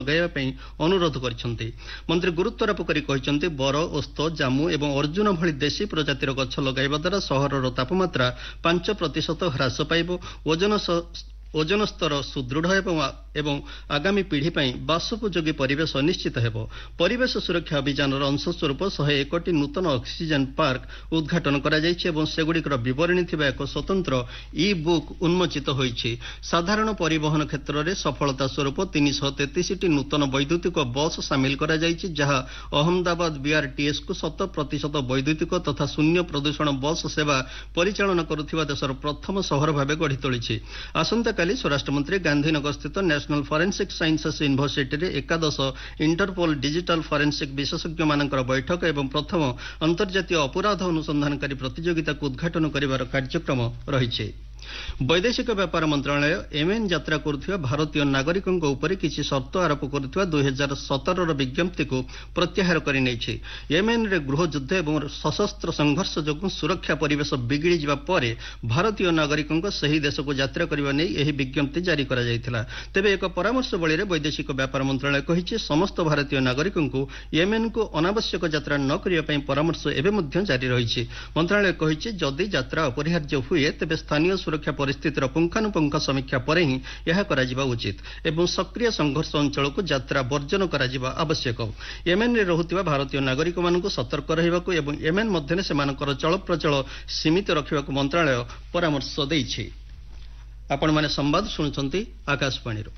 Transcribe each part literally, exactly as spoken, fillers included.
ଲଗାଇବା ଅନୁରୋଧ କରିଛନ୍ତି। ମନ୍ତ୍ରୀ ଗୁରୁତ୍ୱାରୋପ କରି କହିଛନ୍ତି ବର, ଓସ୍ତ, ଜାମୁ ଏବଂ ଅର୍ଜୁନ ଭଳି ଦେଶୀ ପ୍ରଜାତିର ଗଛ ଲଗାଇବା ଦ୍ୱାରା ସହରର ତାପମାତ୍ରା ପାଞ୍ଚ ପ୍ରତିଶତ ହ୍ରାସ ପାଇବ, ଓଜନ ଓଜନ ସ୍ତର ସୁଦୃଢ଼ ହେବ ଏବଂ ଆଗାମୀ ପିଢ଼ି ପାଇଁ ବାସୋପଯୋଗୀ ପରିବେଶ ନିଶ୍ଚିତ ହେବ। ପରିବେଶ ସୁରକ୍ଷା ଅଭିଯାନର ଅଂଶସ୍ୱରୂପ ଶହେ ଏକଟି ନୂତନ ଅକ୍ସିଜେନ୍ ପାର୍କ ଉଦ୍ଘାଟନ କରାଯାଇଛି ଏବଂ ସେଗୁଡ଼ିକର ବିବରଣୀ ଥିବା ଏକ ସ୍ୱତନ୍ତ୍ର ଇ ବୁକ୍ ଉନ୍ମୋଚିତ ହୋଇଛି। ସାଧାରଣ ପରିବହନ କ୍ଷେତ୍ରରେ ସଫଳତା ସ୍ୱରୂପ ତିନିଶହ ତେତିଶଟି ନୂତନ ବୈଦ୍ୟୁତିକ ବସ୍ ସାମିଲ କରାଯାଇଛି, ଯାହା ଅହମ୍ମଦାବାଦ ବିଆର୍ଟିଏସ୍କୁ ଶତ ପ୍ରତିଶତ ବୈଦ୍ୟୁତିକ ତଥା ଶୂନ୍ୟ ପ୍ରଦୂଷଣ ବସ୍ ସେବା ପରିଚାଳନା କରୁଥିବା ଦେଶର ପ୍ରଥମ ସହର ଭାବେ ଗଢ଼ି ତୋଳିଛି। ଆସନ୍ତାକାଲି ସ୍ୱରାଷ୍ଟ୍ରମନ୍ତ୍ରୀ ଗାନ୍ଧୀନଗରସ୍ଥିତ ନ୍ୟାସନାଲ୍ ଫରେନ୍ସିକ୍ ସାଇନ୍ସେସ୍ ୟୁନିଭର୍ସିଟିରେ ଏକାଦଶ ଇଣ୍ଟରପୋଲ୍ ଡିଜିଟାଲ୍ ଫରେନ୍ସିକ୍ ବିଶେଷଜ୍ଞମାନଙ୍କର ବୈଠକ ଏବଂ ପ୍ରଥମ ଅନ୍ତର୍ଜାତୀୟ ଅପରାଧ ଅନୁସନ୍ଧାନକାରୀ ପ୍ରତିଯୋଗିତାକୁ ଉଦ୍ଘାଟନ କରିବାର କାର୍ଯ୍ୟକ୍ରମ ରହିଛି। ବୈଦେଶିକ ବ୍ୟାପାର ମନ୍ତ୍ରଣାଳୟ ୟେମେନ୍ ଯାତ୍ରା କରୁଥିବା ଭାରତୀୟ ନାଗରିକଙ୍କ ଉପରେ କିଛି ସର୍ତ୍ତ ଆରୋପ କରୁଥିବା ଦୁଇ ହଜାର ସତରର ବିଜ୍ଞପ୍ତିକୁ ପ୍ରତ୍ୟାହାର କରିନେଇଛି। ୟେମେନ୍ରେ ଗୃହଯୁଦ୍ଧ ଏବଂ ସଶସ୍ତ୍ର ସଂଘର୍ଷ ଯୋଗୁଁ ସୁରକ୍ଷା ପରିବେଶ ବିଗିଡ଼ିଯିବା ପରେ ଭାରତୀୟ ନାଗରିକଙ୍କ ସେହି ଦେଶକୁ ଯାତ୍ରା କରିବା ନେଇ ଏହି ବିଜ୍ଞପ୍ତି ଜାରି କରାଯାଇଥିଲା। ତେବେ ଏକ ପରାମର୍ଶବଳୀରେ ବୈଦେଶିକ ବ୍ୟାପାର ମନ୍ତ୍ରଣାଳୟ କହିଛି ସମସ୍ତ ଭାରତୀୟ ନାଗରିକଙ୍କୁ ୟେମେନ୍କୁ ଅନାବଶ୍ୟକ ଯାତ୍ରା ନ କରିବା ପାଇଁ ପରାମର୍ଶ ଏବେ ମଧ୍ୟ ଜାରି ରହିଛି। ମନ୍ତ୍ରଣାଳୟ କହିଛି ଯଦି ଯାତ୍ରା ଅପରିହାର୍ଯ୍ୟ ହୁଏ ତେବେ ସ୍ଥାନୀୟ ସୁରକ୍ଷା ପରିସ୍ଥିତିର ପୁଙ୍ଖାନୁପୁଙ୍ଖ ସମୀକ୍ଷା ପରେ ହିଁ ଏହା କରାଯିବା ଉଚିତ ଏବଂ ସକ୍ରିୟ ସଂଘର୍ଷ ଅଞ୍ଚଳକୁ ଯାତ୍ରା ବର୍ଜନ କରାଯିବା ଆବଶ୍ୟକ। ୟେମେନ୍ରେ ରହୁଥିବା ଭାରତୀୟ ନାଗରିକମାନଙ୍କୁ ସତର୍କ ରହିବାକୁ ଏବଂ ୟେମେନ୍ ମଧ୍ୟରେ ସେମାନଙ୍କର ଚଳପ୍ରଚଳ ସୀମିତ ରଖିବାକୁ ମନ୍ତ୍ରଣାଳୟ ପରାମର୍ଶ ଦେଇଛି। ଆପଣମାନେ ସମ୍ବାଦ ଶୁଣୁଛନ୍ତି ଆକାଶବାଣୀରୁ।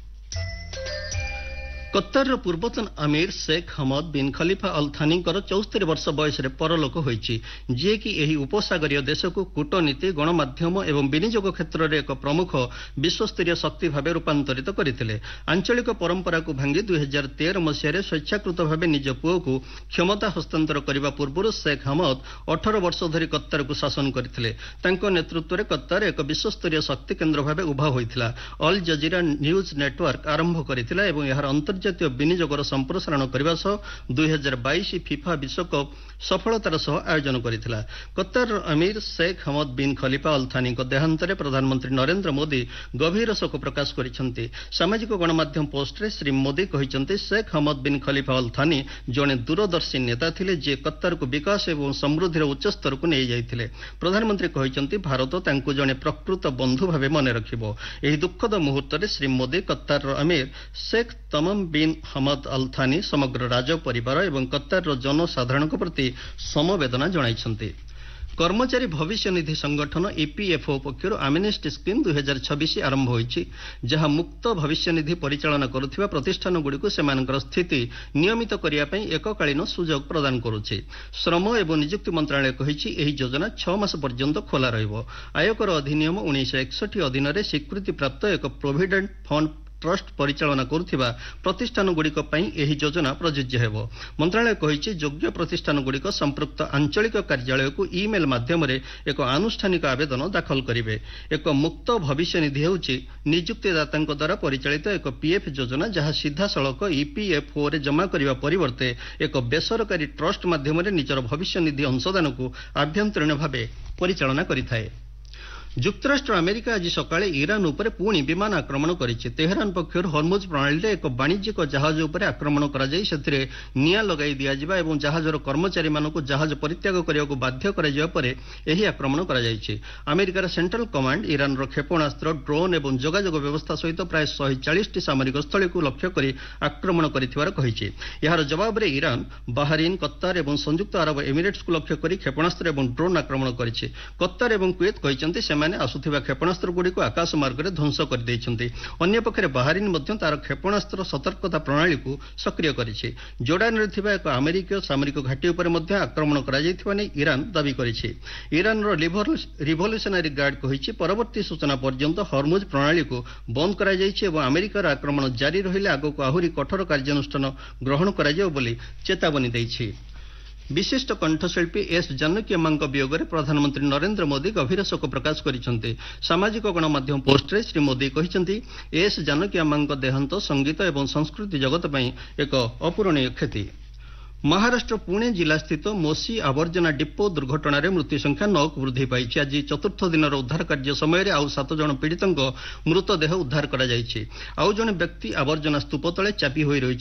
କତାରର ପୂର୍ବତନ Aamir Sheikh Hamad bin Khalifa all ଥାନିଙ୍କର ଚଉସ୍ତରୀ ବର୍ଷ ବୟସରେ ପରଲୋକ ହୋଇଛି, ଯିଏକି ଏହି ଉପସାଗରୀୟ ଦେଶକୁ କୂଟନୀତି, ଗଣମାଧ୍ୟମ ଏବଂ ବିନିଯୋଗ କ୍ଷେତ୍ରରେ ଏକ ପ୍ରମୁଖ ବିଶ୍ୱସ୍ତରୀୟ ଶକ୍ତି ଭାବେ ରୂପାନ୍ତରିତ କରିଥିଲେ। ଆଞ୍ଚଳିକ ପରମ୍ପରାକୁ ଭାଙ୍ଗି ଦୁଇ ହଜାର ତେର ମସିହାରେ ସ୍ୱେଚ୍ଛାକୃତ ଭାବେ ନିଜ ପୁଅକୁ କ୍ଷମତା ହସ୍ତାନ୍ତର କରିବା ପୂର୍ବରୁ ଶେଖ୍ ହମଦ ଅଠର ବର୍ଷ ଧରି କତାରକୁ ଶାସନ କରିଥିଲେ। ତାଙ୍କ ନେତୃତ୍ୱରେ କତାର ଏକ ବିଶ୍ୱସ୍ତରୀୟ ଶକ୍ତି କେନ୍ଦ୍ର ଭାବେ ଉଭା ହୋଇଥିଲା। ଅଲ୍ ଜଜିରା ନ୍ୟୁଜ୍ ନେଟୱାର୍କ ଆରମ୍ଭ କରିଥିଲା ଏବଂ ଏହାର ଅନ୍ତର୍ଜାତୀୟ ବିନିଯୋଗର ସମ୍ପ୍ରସାରଣ କରିବା ସହ ଦୁଇ ହଜାର ବାଇଶ ଫିଫା ବିଶ୍ୱକପ୍ ସଫଳତାର ସହ ଆୟୋଜନ କରିଥିଲା। କତାରର Aamir Sheikh Hamad bin Khalifa all ଥାନିଙ୍କ ଦେହାନ୍ତରେ ପ୍ରଧାନମନ୍ତ୍ରୀ ନରେନ୍ଦ୍ର ମୋଦି ଗଭୀର ଶୋକ ପ୍ରକାଶ କରିଛନ୍ତି। ସାମାଜିକ ଗଣମାଧ୍ୟମ ପୋଷ୍ଟରେ ଶ୍ରୀ ମୋଦି କହିଛନ୍ତି Sheikh Hamad bin Khalifa Al Thani ଜଣେ ଦୂରଦର୍ଶୀ ନେତା ଥିଲେ, ଯିଏ କତାରକୁ ବିକାଶ ଏବଂ ସମୃଦ୍ଧିର ଉଚ୍ଚସ୍ତରକୁ ନେଇଯାଇଥିଲେ। ପ୍ରଧାନମନ୍ତ୍ରୀ କହିଛନ୍ତି ଭାରତ ତାଙ୍କୁ ଜଣେ ପ୍ରକୃତ ବନ୍ଧୁ ଭାବେ ମନେ ରଖିବ। ଏହି ଦୁଃଖଦ ମୁହୂର୍ତ୍ତରେ Shri Modi କତାରର Aamir Sheikh ତମମ୍ bin Hamad Al Thani, ସମଗ୍ର ରାଜ ପରିବାର ଏବଂ କତାରର ଜନସାଧାରଣଙ୍କ ପ୍ରତି ସମବେଦନା ଜଣାଇଛନ୍ତି। କର୍ମଚାରୀ ଭବିଷ୍ୟନିଧି ସଂଗଠନ ଇପିଏଫ୍ଓ ପକ୍ଷରୁ ଆମନେଷ୍ଟି ସ୍କିମ୍ ଦୁଇ ହଜାର ଛବିଶ ଆରମ୍ଭ ହୋଇଛି, ଯାହା ମୁକ୍ତ ଭବିଷ୍ୟନିଧି ପରିଚାଳନା କରୁଥିବା ପ୍ରତିଷ୍ଠାନଗୁଡ଼ିକୁ ସେମାନଙ୍କର ସ୍ଥିତି ନିୟମିତ କରିବା ପାଇଁ ଏକକାଳୀନ ସୁଯୋଗ ପ୍ରଦାନ କରୁଛି। ଶ୍ରମ ଏବଂ ନିଯୁକ୍ତି ମନ୍ତ୍ରଣାଳୟ କହିଛି ଏହି ଯୋଜନା ଛଅ ମାସ ପର୍ଯ୍ୟନ୍ତ ଖୋଲା ରହିବ। ଆୟକର ଅଧିନିୟମ ଉଣେଇଶହ ଏକଷଠି ଅଧୀନରେ ସ୍ୱୀକୃତିପ୍ରାପ୍ତ ଏକ ପ୍ରୋଭିଡେଣ୍ଟ ଫଣ୍ଡ ଟ୍ରଷ୍ଟ ପରିଚାଳନା କରୁଥିବା ପ୍ରତିଷ୍ଠାନଗୁଡ଼ିକ ପାଇଁ ଏହି ଯୋଜନା ପ୍ରଯୁଜ୍ୟ ହେବ। ମନ୍ତ୍ରଣାଳୟ କହିଛି ଯୋଗ୍ୟ ପ୍ରତିଷ୍ଠାନଗୁଡ଼ିକ ସମ୍ପୃକ୍ତ ଆଞ୍ଚଳିକ କାର୍ଯ୍ୟାଳୟକୁ ଇମେଲ୍ ମାଧ୍ୟମରେ ଏକ ଆନୁଷ୍ଠାନିକ ଆବେଦନ ଦାଖଲ କରିବେ। ଏକ ମୁକ୍ତ ଭବିଷ୍ୟନିଧି ହେଉଛି ନିଯୁକ୍ତିଦାତାଙ୍କ ଦ୍ୱାରା ପରିଚାଳିତ ଏକ ପିଏଫ୍ ଯୋଜନା, ଯାହା ସିଧାସଳଖ ଇପିଏଫ୍ଓରେ ଜମା କରିବା ପରିବର୍ତ୍ତେ ଏକ ବେସରକାରୀ ଟ୍ରଷ୍ଟ ମାଧ୍ୟମରେ ନିଜର ଭବିଷ୍ୟନିଧି ଅଂଶଦାନକୁ ଆଭ୍ୟନ୍ତରୀଣ ଭାବେ ପରିଚାଳନା କରିଥାଏ। ଯୁକ୍ତରାଷ୍ଟ୍ର ଆମେରିକା ଆଜି ସକାଳେ ଇରାନ ଉପରେ ପୁଣି ବିମାନ ଆକ୍ରମଣ କରିଛି। ତେହେରାନ ପକ୍ଷରୁ ହର୍ମୁଜ ପ୍ରଣାଳୀରେ ଏକ ବାଣିଜ୍ୟିକ ଜାହାଜ ଉପରେ ଆକ୍ରମଣ କରାଯାଇ ସେଥିରେ ନିଆଁ ଲଗାଇ ଦିଆଯିବା ଏବଂ ଜାହାଜର କର୍ମଚାରୀମାନଙ୍କୁ ଜାହାଜ ପରିତ୍ୟାଗ କରିବାକୁ ବାଧ୍ୟ କରାଯିବା ପରେ ଏହି ଆକ୍ରମଣ କରାଯାଇଛି। ଆମେରିକାର ସେଣ୍ଟ୍ରାଲ କମାଣ୍ଡ ଇରାନର କ୍ଷେପଣାସ୍ତ୍ର, ଡ୍ରୋନ୍ ଏବଂ ଯୋଗାଯୋଗ ବ୍ୟବସ୍ଥା ସହିତ ପ୍ରାୟ ଶହେ ଚାଳିଶଟି ସାମରିକ ସ୍ଥଳୀକୁ ଲକ୍ଷ୍ୟ କରି ଆକ୍ରମଣ କରିଥିବାର କହିଛି। ଏହାର ଜବାବରେ ଇରାନ ବାହାରିନ୍, କତାର ଏବଂ ସଂଯୁକ୍ତ ଆରବ ଏମିରେଟ୍ସକୁ ଲକ୍ଷ୍ୟ କରି କ୍ଷେପଣାସ୍ତ୍ର ଏବଂ ଡ୍ରୋନ୍ ଆକ୍ରମଣ କରିଛି। କତାର ଏବଂ କୁଏତ କହିଛନ୍ତି ସେମାନେ ଆସୁଥିବା କ୍ଷେପଣାସ୍ତ୍ରଗୁଡ଼ିକୁ ଆକାଶ ମାର୍ଗରେ ଧ୍ୱଂସ କରିଦେଇଛନ୍ତି। ଅନ୍ୟପକ୍ଷରେ ବାହାରିନ୍ ମଧ୍ୟ ତାର କ୍ଷେପଣାସ୍ତ୍ର ସତର୍କତା ପ୍ରଣାଳୀକୁ ସକ୍ରିୟ କରିଛି। ଜୋର୍ଡାନରେ ଥିବା ଏକ ଆମେରିକୀୟ ସାମରିକ ଘାଟି ଉପରେ ମଧ୍ୟ ଆକ୍ରମଣ କରାଯାଇଥିବା ନେଇ ଇରାନ ଦାବି କରିଛି। ଇରାନର ରିଭଲ୍ୟୁସନାରୀ ଗାର୍ଡ କହିଛି ପରବର୍ତ୍ତୀ ସୂଚନା ପର୍ଯ୍ୟନ୍ତ ହର୍ମୁଜ ପ୍ରଣାଳୀକୁ ବନ୍ଦ କରାଯାଇଛି ଏବଂ ଆମେରିକାର ଆକ୍ରମଣ ଜାରି ରହିଲେ ଆଗକୁ ଆହୁରି କଠୋର କାର୍ଯ୍ୟାନୁଷ୍ଠାନ ଗ୍ରହଣ କରାଯିବ ବୋଲି ଚେତାବନୀ ଦେଇଛି। ବିଶିଷ୍ଟ କଣ୍ଠଶିଳ୍ପୀ ଏସ୍ ଜାନକୀ ଆମ୍ମାଙ୍କ ବିୟୋଗରେ ପ୍ରଧାନମନ୍ତ୍ରୀ ନରେନ୍ଦ୍ର ମୋଦି ଗଭୀର ଶୋକ ପ୍ରକାଶ କରିଛନ୍ତି। ସାମାଜିକ ଗଣମାଧ୍ୟମ ପୋଷ୍ଟରେ ଶ୍ରୀ ମୋଦି କହିଛନ୍ତି ଏସ୍ ଜାନକୀ ଆମ୍ମାଙ୍କ ଦେହାନ୍ତ ସଙ୍ଗୀତ ଏବଂ ସଂସ୍କୃତି ଜଗତ ପାଇଁ ଏକ ଅପୂରଣୀୟ କ୍ଷତି। ମହାରାଷ୍ଟ୍ର ପୁଣେ ଜିଲ୍ଲାସ୍ଥିତ ମୋସି ଆବର୍ଜନା ଡିପୋ ଦୁର୍ଘଟଣାରେ ମୃତ୍ୟୁ ସଂଖ୍ୟା ନଅକୁ ବୃଦ୍ଧି ପାଇଛି। ଆଜି ଚତୁର୍ଥ ଦିନର ଉଦ୍ଧାର କାର୍ଯ୍ୟ ସମୟରେ ଆଉ ସାତ ଜଣ ପୀଡ଼ିତଙ୍କ ମୃତଦେହ ଉଦ୍ଧାର କରାଯାଇଛି। ଆଉ ଜଣେ ବ୍ୟକ୍ତି ଆବର୍ଜନା ସ୍ତୂପ ତଳେ ଚାପି ହୋଇ ରହିଛନ୍ତି।